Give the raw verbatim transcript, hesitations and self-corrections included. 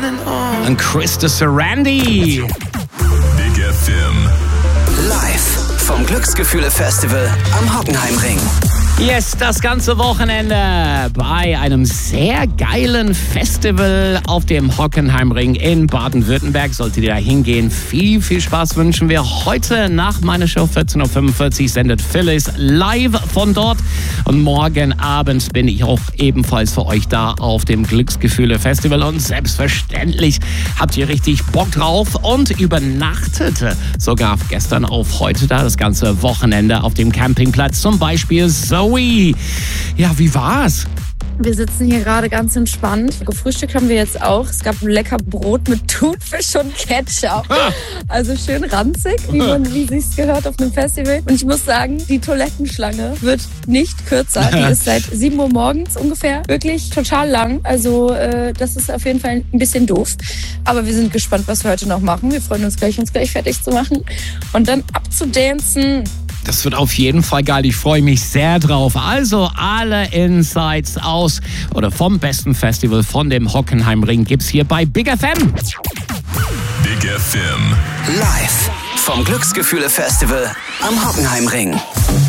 Und Krista Sarandi. Big F M. Live vom Glücksgefühle-Festival am Hockenheimring. Yes, das ganze Wochenende bei einem sehr geilen Festival auf dem Hockenheimring in Baden-Württemberg. Solltet ihr da hingehen, viel, viel Spaß wünschen wir. Heute nach meiner Show vierzehn Uhr fünfundvierzig sendet Phyllis live von dort. Und morgen Abend bin ich auch ebenfalls für euch da auf dem Glücksgefühle-Festival. Und selbstverständlich habt ihr richtig Bock drauf und übernachtete sogar gestern auf heute da das ganze Wochenende auf dem Campingplatz. Zum Beispiel Zoe. Ja, wie war's? Wir sitzen hier gerade ganz entspannt. Gefrühstückt haben wir jetzt auch. Es gab ein lecker Brot mit Thunfisch und Ketchup. Also schön ranzig, wie man wie sich's gehört auf einem Festival. Und ich muss sagen, die Toilettenschlange wird nicht kürzer. Die ist seit sieben Uhr morgens ungefähr wirklich total lang. Also äh, das ist auf jeden Fall ein bisschen doof. Aber wir sind gespannt, was wir heute noch machen. Wir freuen uns gleich, uns gleich fertig zu machen und dann abzudancen. Das wird auf jeden Fall geil. Ich freue mich sehr drauf. Also alle Insights aus oder vom besten Festival von dem Hockenheimring gibt's hier bei Big F M. Big F M. Live vom Glücksgefühle-Festival am Hockenheimring.